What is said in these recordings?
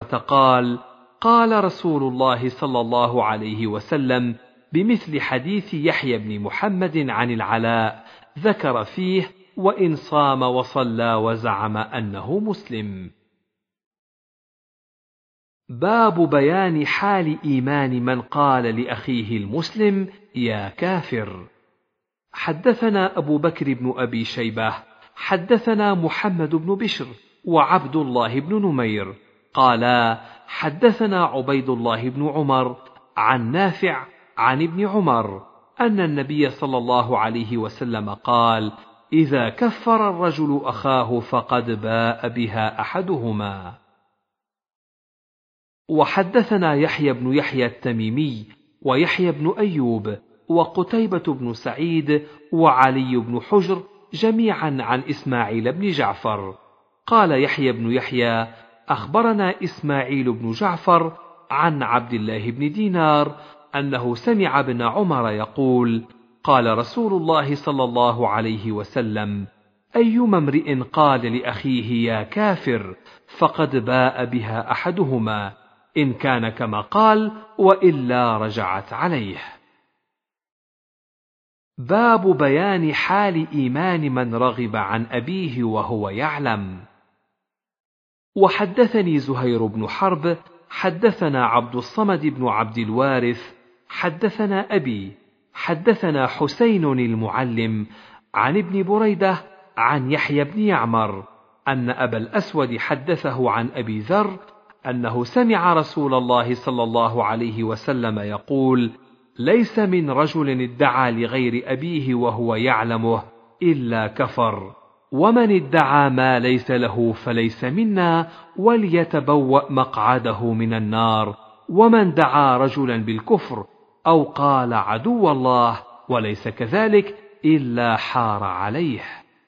قال: قال رسول الله صلى الله عليه وسلم بمثل حديث يحيى بن محمد عن العلاء، ذكر فيه: وإن صام وصلى وزعم أنه مسلم. باب بيان حال إيمان من قال لأخيه المسلم: يا كافر. حدثنا أبو بكر بن أبي شيبة حدثنا محمد بن بشر وعبد الله بن نمير قالا: حدثنا عبيد الله بن عمر عن نافع عن ابن عمر أن النبي صلى الله عليه وسلم قال: إذا كفر الرجل أخاه فقد باء بها أحدهما. وحدثنا يحيى بن يحيى التميمي ويحيى بن أيوب وقتيبة بن سعيد وعلي بن حجر جميعا عن إسماعيل بن جعفر. قال يحيى بن يحيى: أخبرنا إسماعيل بن جعفر عن عبد الله بن دينار أنه سمع ابن عمر يقول: قال رسول الله صلى الله عليه وسلم: أيما امرئ قال لأخيه يا كافر فقد باء بها أحدهما، إن كان كما قال وإلا رجعت عليه. باب بيان حال إيمان من رغب عن أبيه وهو يعلم. وحدثني زهير بن حرب حدثنا عبد الصمد بن عبد الوارث حدثنا أبي حدثنا حسين المعلم عن ابن بريدة عن يحيى بن يعمر أن أبا الأسود حدثه عن أبي ذر أنه سمع رسول الله صلى الله عليه وسلم يقول: ليس من رجل ادعى لغير أبيه وهو يعلمه إلا كفر، ومن ادعى ما ليس له فليس منا وليتبوأ مقعده من النار، ومن دعا رجلا بالكفر أو قال عدو الله وليس كذلك إلا حار عليه.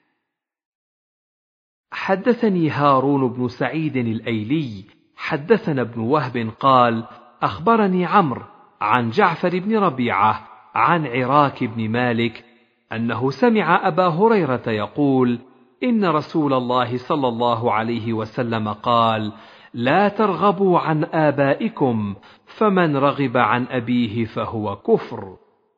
حدثني هارون بن سعيد الأيلي حدثنا ابن وهب قال: أخبرني عمرو عن جعفر بن ربيعة عن عراك بن مالك أنه سمع أبا هريرة يقول: إن رسول الله صلى الله عليه وسلم قال: لا ترغبوا عن آبائكم، فمن رغب عن أبيه فهو كفر.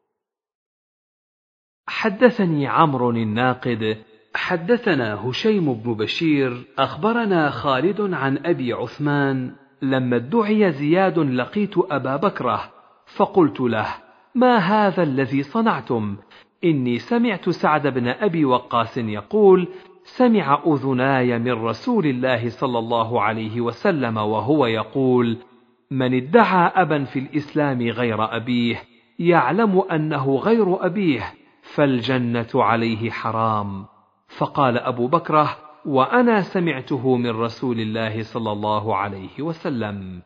حدثني عمرو الناقد حدثنا هشيم بن بشير أخبرنا خالد عن أبي عثمان لما ادعي زياد: لقيت أبا بكرة فقلت له: ما هذا الذي صنعتم؟ إني سمعت سعد بن أبي وقاص يقول: سمع أذناي من رسول الله صلى الله عليه وسلم وهو يقول: من ادعى أبا في الإسلام غير أبيه يعلم أنه غير أبيه فالجنة عليه حرام. فقال أبو بكرة: وأنا سمعته من رسول الله صلى الله عليه وسلم.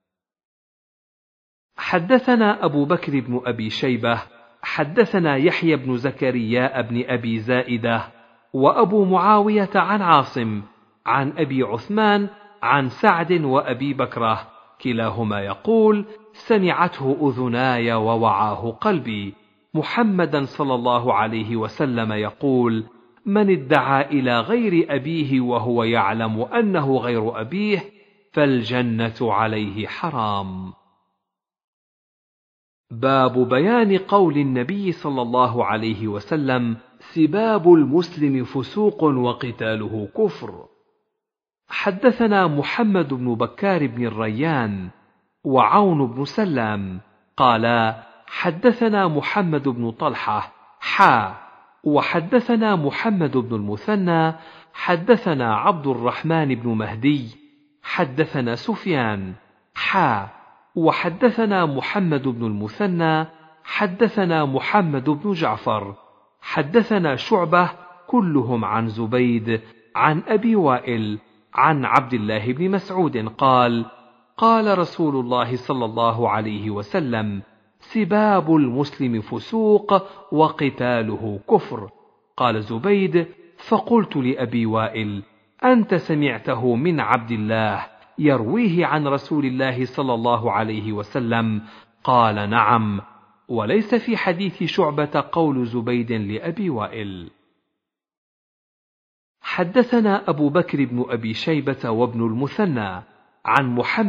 حدثنا أبو بكر بن أبي شيبة حدثنا يحيى بن زكريا بن أبي زائدة وأبو معاوية عن عاصم عن أبي عثمان عن سعد وأبي بكرة كلاهما يقول: سمعته أذناي ووعاه قلبي، محمدا صلى الله عليه وسلم يقول: من ادعى إلى غير أبيه وهو يعلم أنه غير أبيه فالجنة عليه حرام. باب بيان قول النبي صلى الله عليه وسلم: سباب المسلم فسوق وقتاله كفر. حدثنا محمد بن بكار بن الريان وعون بن سلام قالا: حدثنا محمد بن طلحة وحدثنا محمد بن المثنى حدثنا عبد الرحمن بن مهدي حدثنا سفيان وحدثنا محمد بن المثنى حدثنا محمد بن جعفر حدثنا شعبة كلهم عن زبيد عن أبي وائل عن عبد الله بن مسعود قال: قال رسول الله صلى الله عليه وسلم: سباب المسلم فسوق وقتاله كفر. قال زبيد: فقلت لأبي وائل: أنت سمعته من عبد الله يرويه عن رسول الله صلى الله عليه وسلم؟ قال: نعم، وليس في حديث شعبة قول زبيد لأبي وائل. حدثنا أبو بكر بن أبي شيبة وابن المثنى عن محمد